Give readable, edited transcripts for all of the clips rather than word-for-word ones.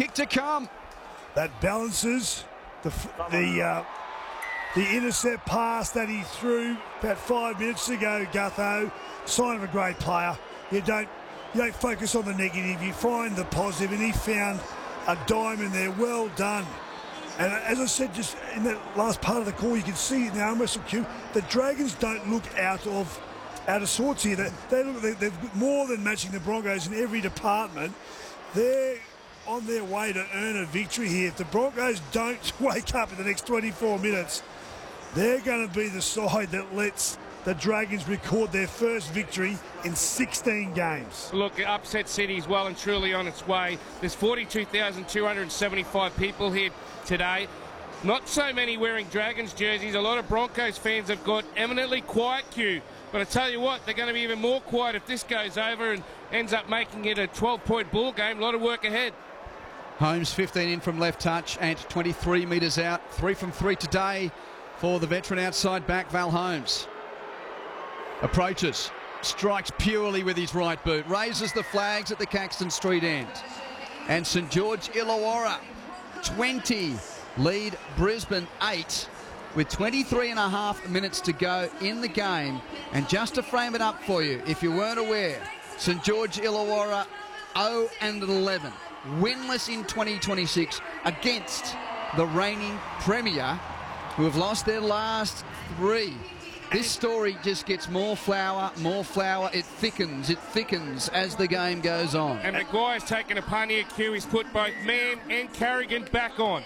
kick to come. That balances the intercept pass that he threw about 5 minutes ago, Gutho. Sign of a great player. You don't focus on the negative, you find the positive, and he found a diamond there. Well done. And as I said just in that last part of the call, you can see in the arm wrestle cue, the Dragons don't look out of sorts here. They're more than matching the Broncos in every department. They're on their way to earn a victory here. If the Broncos don't wake up in the next 24 minutes, they're going to be the side that lets the Dragons record their first victory in 16 games. Look, Upset City is well and truly on its way. There's 42,275 people here today. Not so many wearing Dragons jerseys. A lot of Broncos fans have got eminently quiet queue. But I tell you what, they're going to be even more quiet if this goes over and ends up making it a 12-point ball game. A lot of work ahead. Holmes 15 in from left touch and 23 metres out. 3 from 3 today for the veteran outside back, Val Holmes. Approaches, strikes purely with his right boot, raises the flags at the Caxton Street end. And St George Illawarra, 20, lead Brisbane 8, with 23.5 minutes to go in the game. And just to frame it up for you, if you weren't aware, St George Illawarra 0-11, winless in 2026 against the reigning Premier, who have lost their last 3. This story just gets more flour. It thickens as the game goes on. And Maguire's taken a punt here, Q. He's put both Mann and Carrigan back on.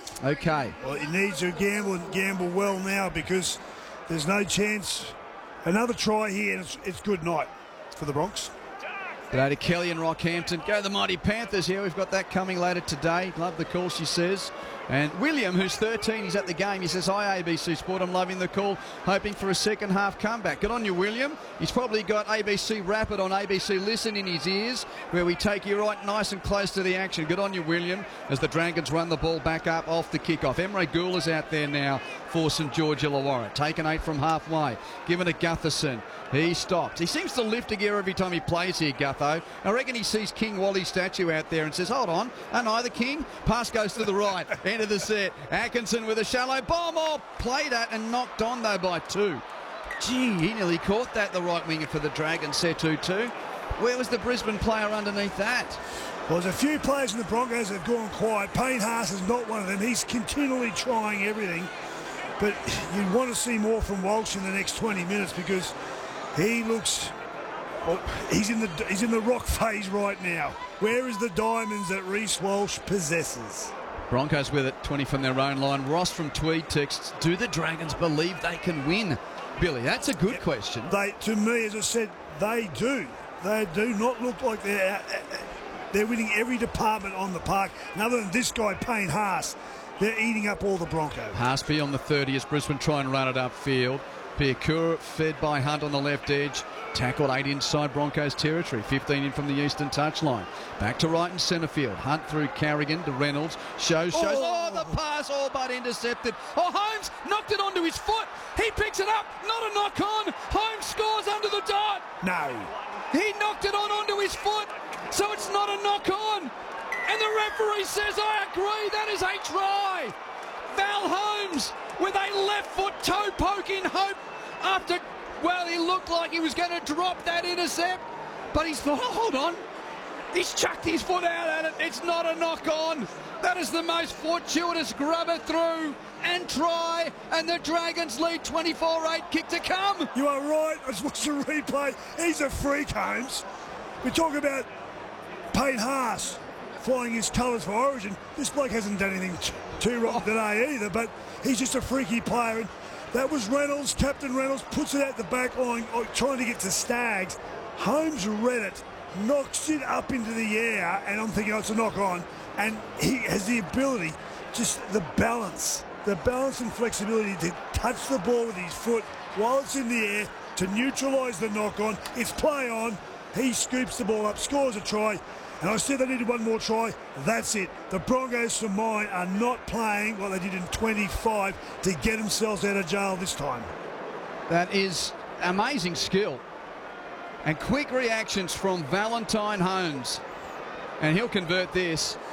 Okay. Well, he needs to gamble and gamble well now, because there's no chance. Another try here, and it's good night for the Bronx. G'day to Kelly and Rockhampton. Go the Mighty Panthers here. We've got that coming later today. Love the call, she says. And William, who's 13, he's at the game. He says, hi, ABC Sport. I'm loving the call, hoping for a second half comeback. Good on you, William. He's probably got ABC Rapid on ABC Listen in his ears, where we take you right nice and close to the action. Good on you, William, as the Dragons run the ball back up off the kickoff. Emre Gul is out there now for St George Illawarra. Taken 8 from halfway. Given to Gutherson. He stopped. He seems to lift a gear every time he plays here, Gutho. I reckon he sees King Wally's statue out there and says, hold on, aren't I the king? Pass goes to the right. End of the set. Atkinson with a shallow bomb. Oh, played at and knocked on, though, by 2. Gee, he nearly caught that, the right winger for the Dragons, Setu. Where was the Brisbane player underneath that? Well, there's a few players in the Broncos that have gone quiet. Payne Haas is not one of them. He's continually trying everything. But you want to see more from Walsh in the next 20 minutes, because he looks... Well, he's in the rock phase right now. Where is the diamonds that Reece Walsh possesses? Broncos with it, 20 from their own line. Ross from Tweed texts, do the Dragons believe they can win? Billy, that's a good question. To me, as I said, they do. They do not look like they're winning every department on the park. And other than this guy, Payne Haas, they're eating up all the Broncos. Haas beyond the 30 as Brisbane try and run it upfield. Piakura fed by Hunt on the left edge. Tackled 8 inside Broncos territory. 15 in from the eastern touchline. Back to right and centre field. Hunt through Carrigan to Reynolds. Shows. Oh, the pass all but intercepted. Oh, Holmes knocked it onto his foot. He picks it up. Not a knock on. Holmes scores under the dot. No. He knocked it onto his foot. So it's not a knock on. And the referee says, I agree. That is a try. Val Holmes with a left foot toe poke in hope after... Well, he looked like he was going to drop that intercept, but he's thought, oh, hold on. He's chucked his foot out at it. It's not a knock-on. That is the most fortuitous grubber through and try, and the Dragons lead 24-8. Kick to come. You are right. I just watched the replay. He's a freak, Holmes. We talk about Payne Haas flying his colours for Origin. This bloke hasn't done anything too wrong today either, but he's just a freaky player. And that was Reynolds. Captain Reynolds puts it out the back line, trying to get to Staggs. Holmes read it, knocks it up into the air, and I'm thinking, oh, it's a knock on. And he has the ability, just the balance and flexibility to touch the ball with his foot while it's in the air to neutralise the knock on. It's play on. He scoops the ball up, scores a try. And I said they needed one more try. That's it. The Broncos, for mine, are not playing like they did in 25 to get themselves out of jail this time. That is amazing skill. And quick reactions from Valentine Holmes. And he'll convert this.